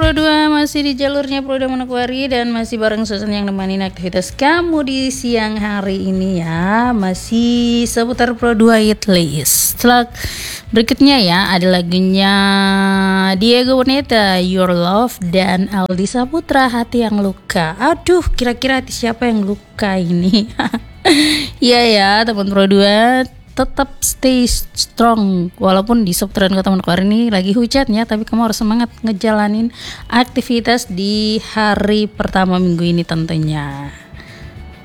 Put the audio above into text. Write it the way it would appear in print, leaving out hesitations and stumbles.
Pro 2 masih di jalurnya Pro 2 Manokwari dan masih bareng Susan yang nemenin aktivitas kamu di siang hari ini ya. Masih seputar Pro 2 Hit List. Setelah berikutnya ya ada lagunya Diego Boneta Your Love dan Aldi Saputra Hati Yang Luka. Aduh, kira-kira hati siapa yang luka ini? Iya ya, teman Pro 2, tetap stay strong walaupun di seputaran Kota Manokwari ini lagi hujan ya, tapi kamu harus semangat ngejalanin aktivitas di hari pertama minggu ini tentunya.